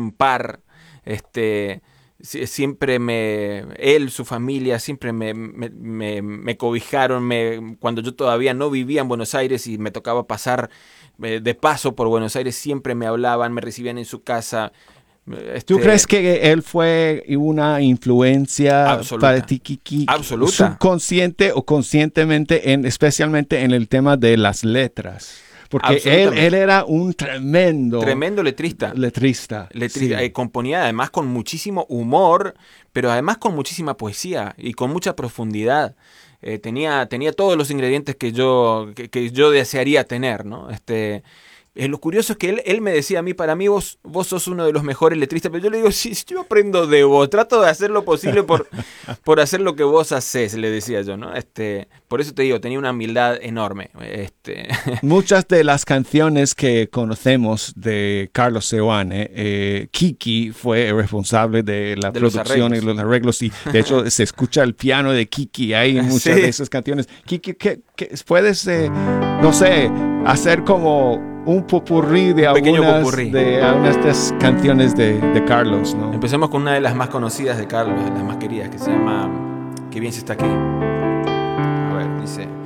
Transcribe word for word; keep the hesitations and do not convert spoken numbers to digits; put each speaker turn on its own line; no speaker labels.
un par. Este, siempre me, él, su familia, siempre me, me, me, me cobijaron. Me, cuando yo todavía no vivía en Buenos Aires y me tocaba pasar eh, de paso por Buenos Aires, siempre me hablaban, me recibían en su casa. Este,
¿Tú crees que él fue una influencia
absoluta,
para ti, Kiki,
absoluta,
subconsciente o conscientemente, en, especialmente en el tema de las letras? Porque él, él era un tremendo...
Tremendo letrista.
Letrista.
letrista
sí.
eh, componía además con muchísimo humor, pero además con muchísima poesía y con mucha profundidad. Eh, tenía, tenía todos los ingredientes que yo, que, que yo desearía tener, ¿no? Este... Eh, lo curioso es que él, él me decía a mí, para mí vos, vos sos uno de los mejores letristas, pero yo le digo, si, si yo aprendo de vos, trato de hacer lo posible por, por hacer lo que vos hacés, le decía yo, ¿no? Este, por eso te digo, tenía una humildad enorme. Este.
Muchas de las canciones que conocemos de Carlos Seoane, eh, Kiki fue el responsable de la
de
producción
los
y los arreglos, y de hecho se escucha el piano de Kiki ahí en muchas
sí.
de esas canciones. Kiki, ¿qué, qué, puedes, eh, no sé, hacer como un popurrí de algunas,
popurrí.
de algunas de estas canciones de, de Carlos, ¿no?
Empecemos con una de las más conocidas de Carlos, de las más queridas, que se llama Qué bien se está aquí. A ver, dice...